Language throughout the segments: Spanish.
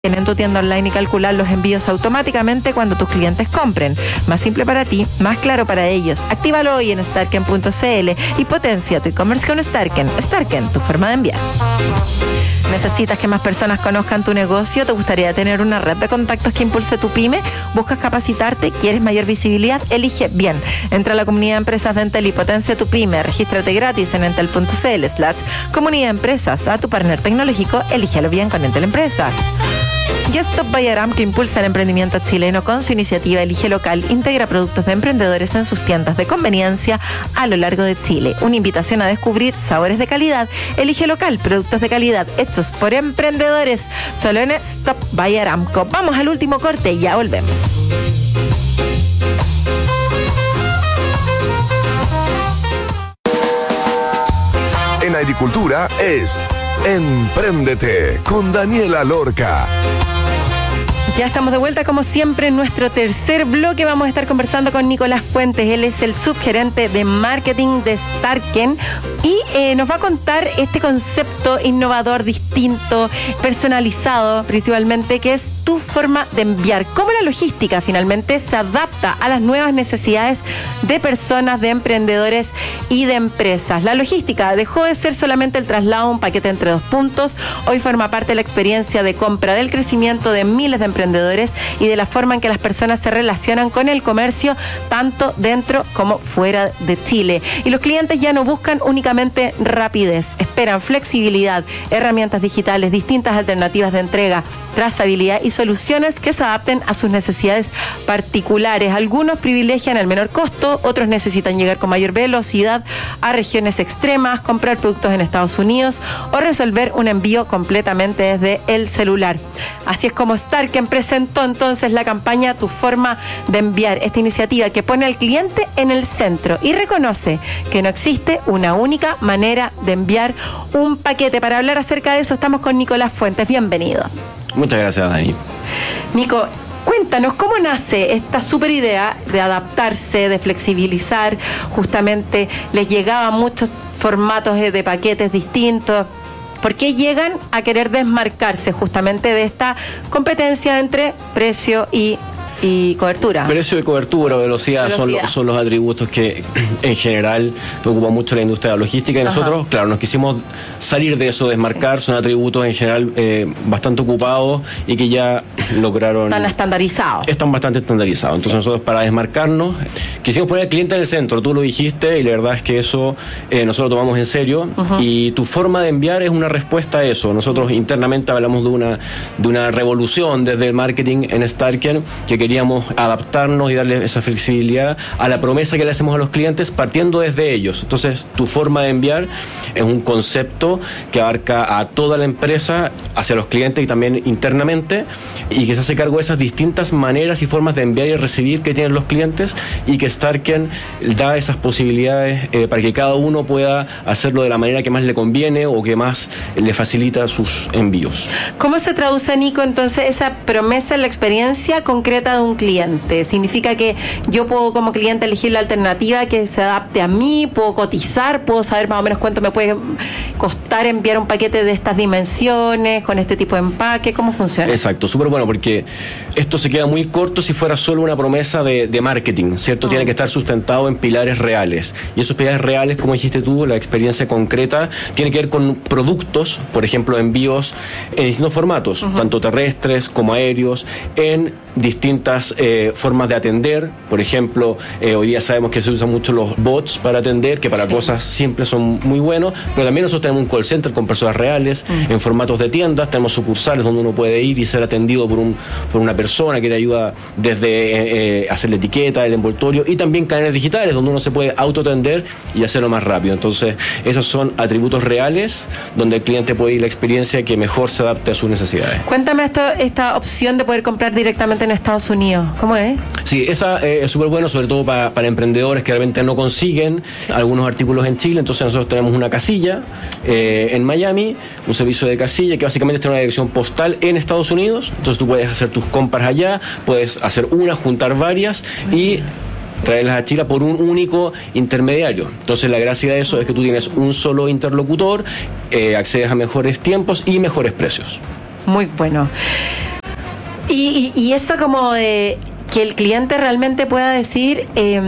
en tu tienda online y calcular los envíos automáticamente cuando tus clientes compren. Más simple para ti, más claro para ellos. Actívalo hoy en starken.cl y potencia tu e-commerce con Starken. Starken, tu forma de enviar. ¿Necesitas que más personas conozcan tu negocio? ¿Te gustaría tener una red de contactos que impulse tu pyme? ¿Buscas capacitarte? ¿Quieres mayor visibilidad? Elige bien. Entra a la comunidad de empresas de Entel y potencia tu pyme. Regístrate gratis en entel.cl/comunidad de empresas. A tu partner tecnológico, elígelo bien con Entel Empresas. Y Stop by Aram, que impulsa el emprendimiento chileno con su iniciativa Elige Local, integra productos de emprendedores en sus tiendas de conveniencia a lo largo de Chile. Una invitación a descubrir sabores de calidad. Elige Local, productos de calidad hechos por emprendedores. Solo en Stop by Aramco. Vamos al último corte y ya volvemos. En agricultura es Empréndete con Daniela Lorca. Ya estamos de vuelta, como siempre, en nuestro tercer bloque. Vamos a estar conversando con Nicolás Fuentes. Él es el subgerente de marketing de Starken y nos va a contar este concepto innovador, distinto, personalizado, principalmente, que es tu forma de enviar. Cómo la logística finalmente se adapta a las nuevas necesidades de personas, de emprendedores y de empresas. La logística dejó de ser solamente el traslado de un paquete entre dos puntos. Hoy forma parte de la experiencia de compra, del crecimiento de miles de emprendedores y de la forma en que las personas se relacionan con el comercio, tanto dentro como fuera de Chile. Y los clientes ya no buscan únicamente rapidez, esperan flexibilidad, herramientas digitales, distintas alternativas de entrega, trazabilidad y soluciones que se adapten a sus necesidades particulares. Algunos privilegian el menor costo, otros necesitan llegar con mayor velocidad a regiones extremas, comprar productos en Estados Unidos o resolver un envío completamente desde el celular. Así es como Starken presentó entonces la campaña Tu Forma de Enviar, esta iniciativa que pone al cliente en el centro y reconoce que no existe una única manera de enviar un paquete. Para hablar acerca de eso estamos con Nicolás Fuentes. Bienvenido. Muchas gracias, Dani. Nico, cuéntanos, ¿cómo nace esta súper idea de adaptarse, de flexibilizar? Justamente les llegaban muchos formatos de paquetes distintos. ¿Por qué llegan a querer desmarcarse justamente de esta competencia entre precio y cobertura? Precio y cobertura, velocidad. Son los atributos que en general ocupa mucho la industria de la logística y nosotros, claro, nos quisimos salir de eso, desmarcar. Son atributos en general bastante ocupados y que ya lograron... Están estandarizados. Están bastante estandarizados. Entonces nosotros, para desmarcarnos, quisimos poner al cliente en el centro. Tú lo dijiste y la verdad es que eso nosotros lo tomamos en serio. Y tu forma de enviar es una respuesta a eso. Nosotros internamente hablamos de una revolución desde el marketing en Starken, que queríamos adaptarnos y darle esa flexibilidad a la promesa que le hacemos a los clientes partiendo desde ellos. Entonces, tu forma de enviar es un concepto que abarca a toda la empresa, hacia los clientes y también internamente, y que se hace cargo de esas distintas maneras y formas de enviar y recibir que tienen los clientes, y que Starken da esas posibilidades para que cada uno pueda hacerlo de la manera que más le conviene o que más le facilita sus envíos. ¿Cómo se traduce, Nico, entonces esa promesa en la experiencia concreta de un cliente? ¿Significa que yo puedo como cliente elegir la alternativa que se adapte a mí? ¿Puedo cotizar? ¿Puedo saber más o menos cuánto me puede costar enviar un paquete de estas dimensiones, con este tipo de empaque? ¿Cómo funciona? Exacto, súper bueno, porque esto se queda muy corto si fuera solo una promesa de marketing, ¿cierto? Tiene que estar sustentado en pilares reales. Y esos pilares reales, como dijiste tú, la experiencia concreta, tiene que ver con productos, por ejemplo, envíos en distintos formatos, tanto terrestres como aéreos, en distintas formas de atender. Por ejemplo, hoy día sabemos que se usan mucho los bots para atender, que para cosas simples son muy buenos, pero también nosotros tenemos un call center con personas reales, en formatos de tiendas, tenemos sucursales donde uno puede ir y ser atendido por una persona que le ayuda desde hacer la etiqueta, el envoltorio, y también canales digitales donde uno se puede autoatender y hacerlo más rápido. Entonces, esos son atributos reales donde el cliente puede ir la experiencia que mejor se adapte a sus necesidades. Cuéntame esta opción de poder comprar directamente en Estados Unidos. ¿Cómo es? Sí, esa es súper bueno, sobre todo para emprendedores que realmente no consiguen algunos artículos en Chile. Entonces nosotros tenemos una casilla en Miami, un servicio de casilla que básicamente está en una dirección postal en Estados Unidos. Entonces tú puedes hacer tus compras allá, puedes hacer una, juntar varias y traerlas a Chile por un único intermediario. Entonces la gracia de eso es que tú tienes un solo interlocutor, accedes a mejores tiempos y mejores precios. Muy bueno. Y eso como de que el cliente realmente pueda decir,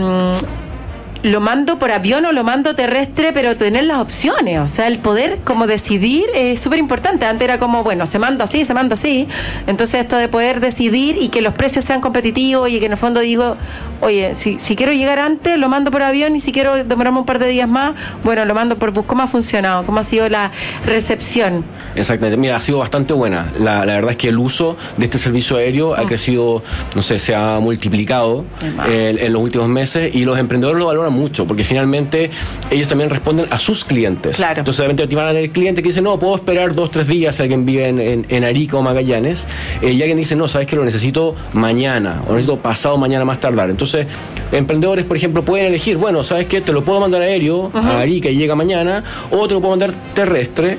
lo mando por avión o lo mando terrestre, pero tener las opciones, o sea, el poder como decidir es súper importante. Antes era como, bueno, se manda así, entonces esto de poder decidir y que los precios sean competitivos y que en el fondo digo, oye, si quiero llegar antes, lo mando por avión, y si quiero demorarme un par de días más, bueno, lo mando por bus. ¿Cómo ha funcionado? ¿Cómo ha sido la recepción? Exactamente, mira, ha sido bastante buena. La verdad es que el uso de este servicio aéreo ha crecido, no sé, se ha multiplicado en los últimos meses, y los emprendedores lo valoran mucho, porque finalmente ellos también responden a sus clientes. Claro. Entonces, de repente te van a tener cliente que dice, no, puedo esperar 2-3 días si alguien vive en Arica o Magallanes, y alguien dice, no, sabes que lo necesito mañana, o lo necesito pasado mañana más tardar. Entonces, emprendedores, por ejemplo, pueden elegir, bueno, sabes que te lo puedo mandar aéreo a Arica y llega mañana, o te lo puedo mandar terrestre.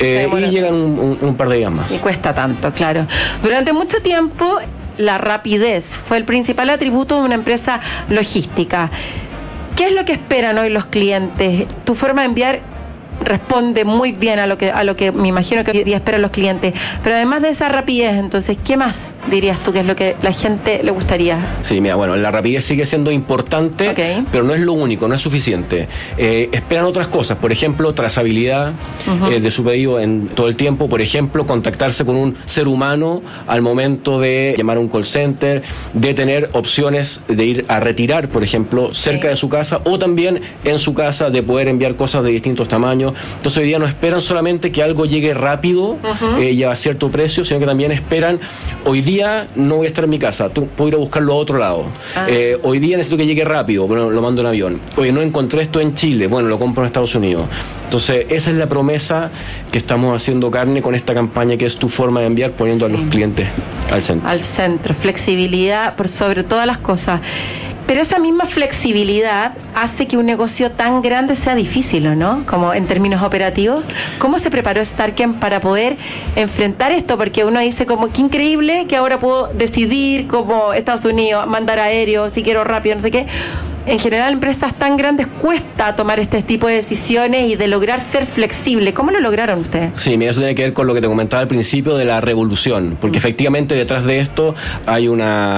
Y llegan un par de días más. Y cuesta tanto, claro. Durante mucho tiempo, la rapidez fue el principal atributo de una empresa logística. ¿Qué es lo que esperan hoy los clientes? Tu forma de enviar responde muy bien a lo que me imagino que hoy día esperan los clientes. Pero además de esa rapidez, entonces, ¿qué más dirías tú que es lo que la gente le gustaría? Sí, mira, bueno, la rapidez sigue siendo importante, pero no es lo único, no es suficiente. Esperan otras cosas, por ejemplo, trazabilidad de su pedido en todo el tiempo, por ejemplo, contactarse con un ser humano al momento de llamar a un call center, de tener opciones de ir a retirar, por ejemplo, cerca de su casa, o también en su casa, de poder enviar cosas de distintos tamaños. Entonces hoy día no esperan solamente que algo llegue rápido y a cierto precio, sino que también esperan, hoy día no voy a estar en mi casa, puedo ir a buscarlo a otro lado. Hoy día necesito que llegue rápido, bueno, lo mando en avión. Oye, no encontré esto en Chile, bueno, lo compro en Estados Unidos. Entonces esa es la promesa que estamos haciendo carne con esta campaña, que es tu forma de enviar, poniendo a los clientes al centro. Al centro, flexibilidad por sobre todas las cosas. Pero esa misma flexibilidad hace que un negocio tan grande sea difícil, ¿o no? Como en términos operativos. ¿Cómo se preparó Starken para poder enfrentar esto? Porque uno dice como, qué increíble que ahora puedo decidir como Estados Unidos, mandar aéreo, si quiero rápido, no sé qué. En general, empresas tan grandes cuesta tomar este tipo de decisiones y de lograr ser flexible. ¿Cómo lo lograron ustedes? Sí, mira, eso tiene que ver con lo que te comentaba al principio de la revolución, porque efectivamente detrás de esto hay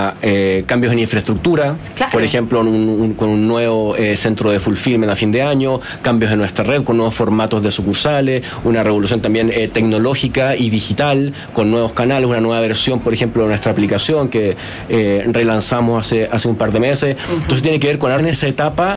cambios en infraestructura, por ejemplo, con un nuevo centro de fulfillment a fin de año, cambios en nuestra red con nuevos formatos de sucursales, una revolución también tecnológica y digital, con nuevos canales, una nueva versión, por ejemplo, de nuestra aplicación que relanzamos hace un par de meses. Entonces tiene que ver con en esa etapa